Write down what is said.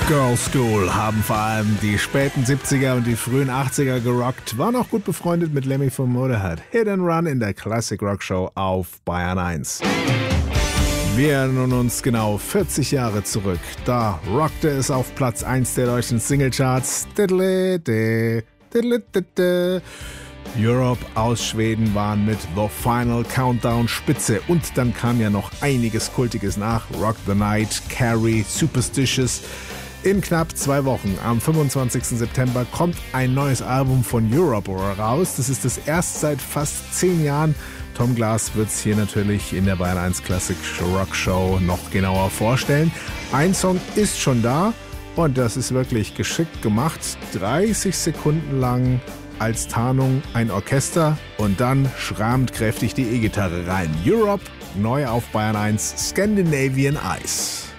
Girl School haben vor allem die späten 70er und die frühen 80er gerockt, waren auch gut befreundet mit Lemmy vom Motorhead. Hit and Run in der Classic Rock Show auf Bayern 1. Wir erinnern uns genau 40 Jahre zurück. Da rockte es auf Platz 1 der deutschen Singlecharts. Europe aus Schweden waren mit The Final Countdown Spitze und dann kam ja noch einiges Kultiges nach. Rock the Night, Carrie, Superstitious. In knapp 2 Wochen, am 25. September, kommt ein neues Album von Europe raus. Das ist das erste seit fast 10 Jahren. Tom Glas wird es hier natürlich in der Bayern 1 Classic Rock Show noch genauer vorstellen. Ein Song ist schon da und das ist wirklich geschickt gemacht. 30 Sekunden lang als Tarnung ein Orchester und dann schrammt kräftig die E-Gitarre rein. Europe, neu auf Bayern 1, Scandinavian Ice.